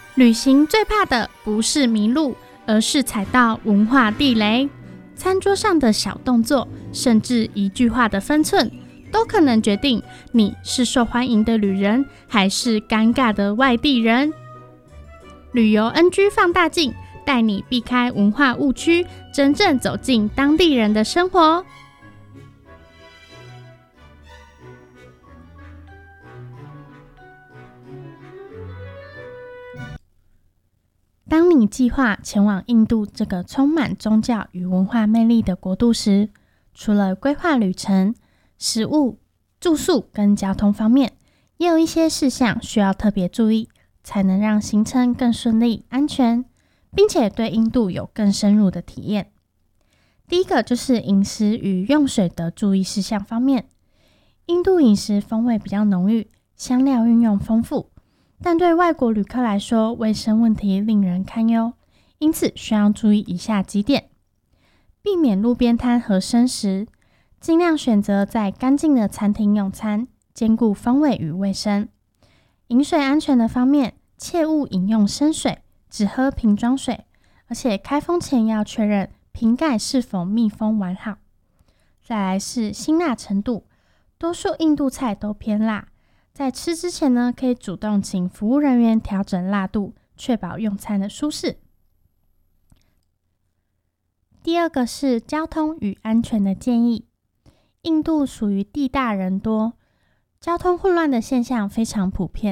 旅行最怕的不是迷路，而是踩到文化地雷。餐桌上的小动作，甚至一句话的分寸，都可能决定你是受欢迎的旅人，还是尴尬的外地人。旅游 NG 放大镜，带你避开文化误区，真正走进当地人的生活。当你计划前往印度这个充满宗教与文化魅力的国度时，除了规划旅程、食物、住宿跟交通方面，也有一些事项需要特别注意，才能让行程更顺利、安全，并且对印度有更深入的体验。第一个就是饮食与用水的注意事项方面，印度饮食风味比较浓郁，香料运用丰富，但对外国旅客来说，卫生问题令人堪忧，因此需要注意以下几点：避免路边摊和生食，尽量选择在干净的餐厅用餐，兼顾风味与卫生。饮水安全的方面，切勿饮用生水，只喝瓶装水，而且开封前要确认瓶盖是否密封完好。再来是辛辣程度，多数印度菜都偏辣，在吃之前呢，可以主动请服务人员调整辣度，确保用餐的舒适。第二个是交通与安全的建议。印度属于地大人多，交通混乱的现象非常普遍，